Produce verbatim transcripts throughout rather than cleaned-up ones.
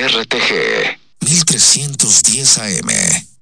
R T G mil trescientos diez A M.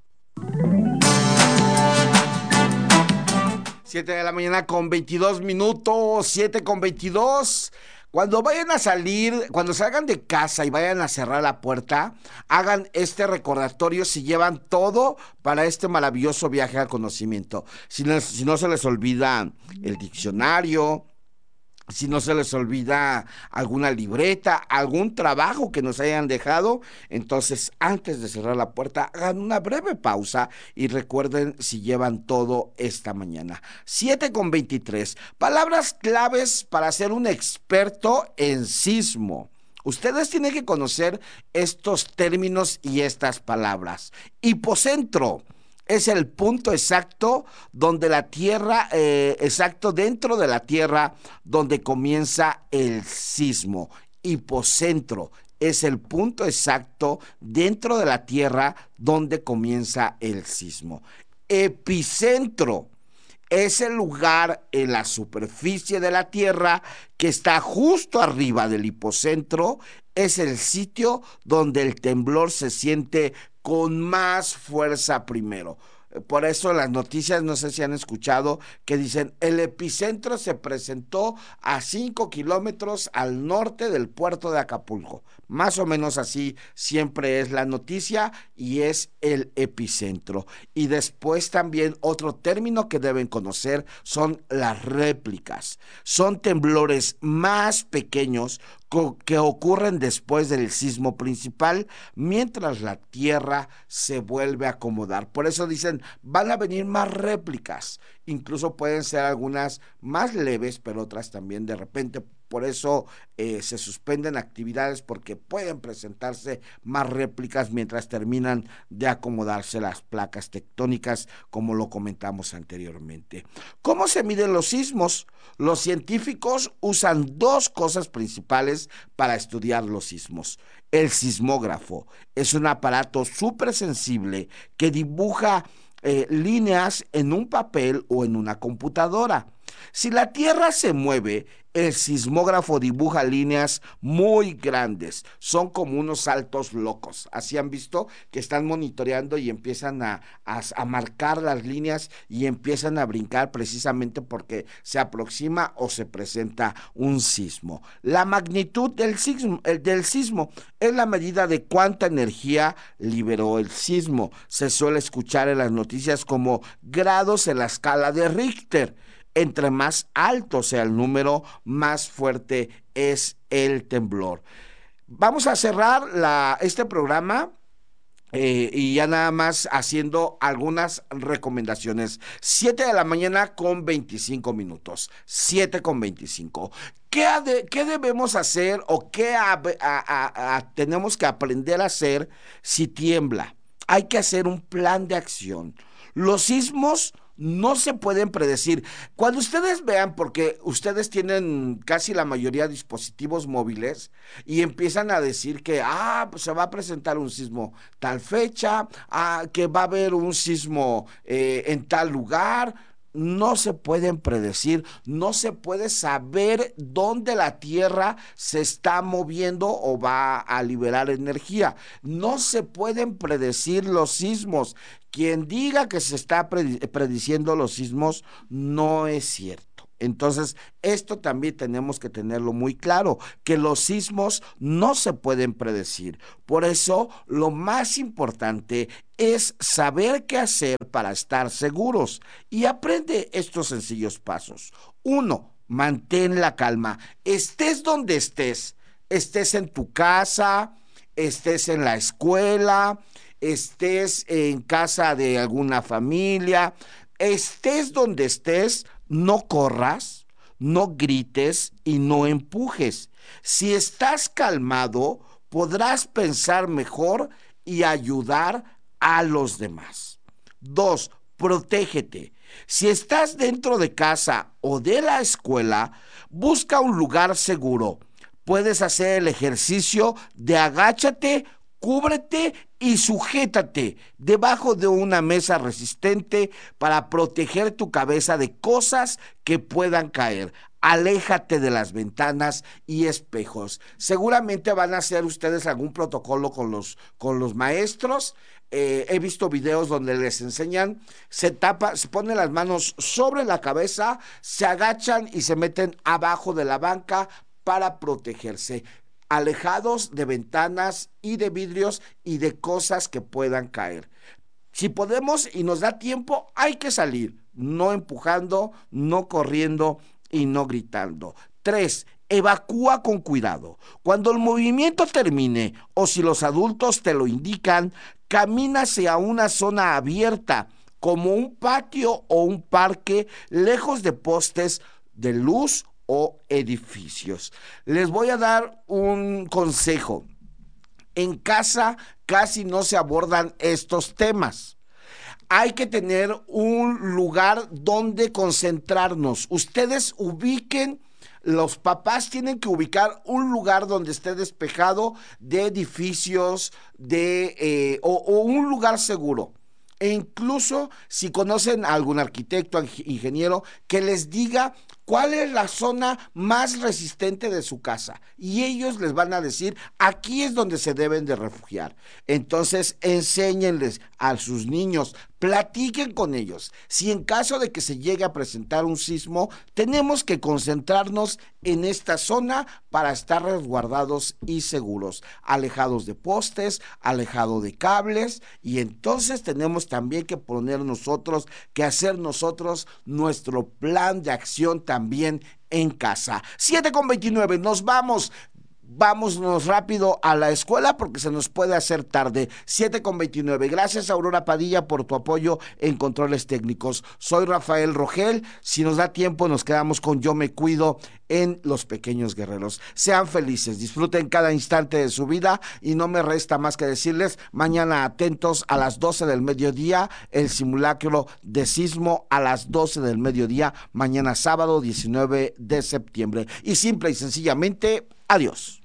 siete de la mañana con veintidós minutos, siete con veintidós. Cuando vayan a salir, cuando salgan de casa y vayan a cerrar la puerta, hagan este recordatorio si llevan todo para este maravilloso viaje al conocimiento. Si no, si no se les olvida el diccionario, si no se les olvida alguna libreta, algún trabajo que nos hayan dejado, entonces antes de cerrar la puerta, hagan una breve pausa y recuerden si llevan todo esta mañana. siete con veintitrés, palabras claves para ser un experto en sismo. Ustedes tienen que conocer estos términos y estas palabras. Hipocentro es el punto exacto donde la Tierra, eh, exacto dentro de la Tierra, donde comienza el sismo. Hipocentro es el punto exacto dentro de la Tierra donde comienza el sismo. Epicentro es el lugar en la superficie de la Tierra que está justo arriba del hipocentro. Es el sitio donde el temblor se siente con más fuerza primero. Por eso las noticias, no sé si han escuchado, que dicen el epicentro se presentó a cinco kilómetros al norte del puerto de Acapulco. Más o menos así siempre es la noticia y es el epicentro. Y después también otro término que deben conocer son las réplicas. Son temblores más pequeños que ocurren después del sismo principal, mientras la Tierra se vuelve a acomodar. Por eso dicen, van a venir más réplicas. Incluso pueden ser algunas más leves, pero otras también de repente. Por eso eh, se suspenden actividades, porque pueden presentarse más réplicas mientras terminan de acomodarse las placas tectónicas, como lo comentamos anteriormente. ¿Cómo se miden los sismos? Los científicos usan dos cosas principales para estudiar los sismos. El sismógrafo es un aparato súper sensible que dibuja eh, líneas en un papel o en una computadora. Si la Tierra se mueve, el sismógrafo dibuja líneas muy grandes, son como unos saltos locos. Así han visto que están monitoreando y empiezan a, a, a marcar las líneas y empiezan a brincar precisamente porque se aproxima o se presenta un sismo. La magnitud del sismo, el del sismo es la medida de cuánta energía liberó el sismo. Se suele escuchar en las noticias como grados en la escala de Richter. Entre más alto sea el número, más fuerte es el temblor. Vamos a cerrar la, este programa eh, y ya nada más haciendo algunas recomendaciones. siete de la mañana con veinticinco minutos. siete con veinticinco. ¿Qué, de, ¿Qué debemos hacer o qué a, a, a, a, tenemos que aprender a hacer si tiembla? Hay que hacer un plan de acción. Los sismos no se pueden predecir. Cuando ustedes vean, porque ustedes tienen casi la mayoría de dispositivos móviles y empiezan a decir que ah, pues se va a presentar un sismo tal fecha, ah, que va a haber un sismo eh, en tal lugar. No se pueden predecir, no se puede saber dónde la Tierra se está moviendo o va a liberar energía. No se pueden predecir los sismos. Quien diga que se está prediciendo los sismos no es cierto. Entonces, esto también tenemos que tenerlo muy claro, que los sismos no se pueden predecir. Por eso, lo más importante es saber qué hacer para estar seguros. Y aprende estos sencillos pasos. Uno, mantén la calma. Estés donde estés, estés en tu casa, estés en la escuela, estés en casa de alguna familia, estés donde estés, no corras, no grites y no empujes. Si estás calmado, podrás pensar mejor y ayudar a los demás. Dos, protégete. Si estás dentro de casa o de la escuela, busca un lugar seguro. Puedes hacer el ejercicio de agáchate, cúbrete y sujétate debajo de una mesa resistente para proteger tu cabeza de cosas que puedan caer. Aléjate de las ventanas y espejos. Seguramente van a hacer ustedes algún protocolo con los, con los maestros. Eh, he visto videos donde les enseñan, se tapa, se ponen las manos sobre la cabeza, se agachan y se meten abajo de la banca para protegerse, alejados de ventanas y de vidrios y de cosas que puedan caer. Si podemos y nos da tiempo, hay que salir, no empujando, no corriendo y no gritando. Tres, evacúa con cuidado. Cuando el movimiento termine o si los adultos te lo indican, camina hacia una zona abierta, como un patio o un parque, lejos de postes de luz o edificios. Les voy a dar un consejo. En casa casi no se abordan estos temas. Hay que tener un lugar donde concentrarnos. Ustedes ubiquen, los papás tienen que ubicar un lugar donde esté despejado de edificios, de eh, o, o un lugar seguro. E incluso si conocen a algún arquitecto, ingeniero, que les diga cuál es la zona más resistente de su casa. Y ellos les van a decir, aquí es donde se deben de refugiar. Entonces, enséñenles a sus niños, platiquen con ellos. Si en caso de que se llegue a presentar un sismo, tenemos que concentrarnos en esta zona para estar resguardados y seguros, alejados de postes, alejados de cables, y entonces tenemos también que poner nosotros, que hacer nosotros nuestro plan de acción también en casa. siete con veintinueve, nos vamos. Vámonos rápido a la escuela porque se nos puede hacer tarde. siete con veintinueve. Gracias, Aurora Padilla, por tu apoyo en controles técnicos. Soy Rafael Rogel. Si nos da tiempo, nos quedamos con Yo Me Cuido en Los Pequeños Guerreros. Sean felices, disfruten cada instante de su vida y no me resta más que decirles, mañana atentos a las doce del mediodía, el simulacro de sismo a las doce del mediodía, mañana sábado diecinueve de septiembre. Y simple y sencillamente, adiós.